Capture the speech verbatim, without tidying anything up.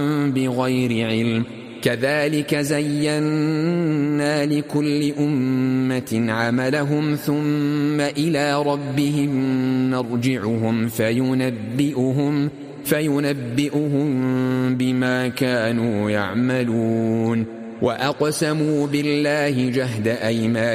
بغير علم كذلك زينا لكل أمة عملهم ثم إلى ربهم نرجعهم فينبئهم, فينبئهم بما كانوا يعملون. وأقسموا بالله جهد أيمانهم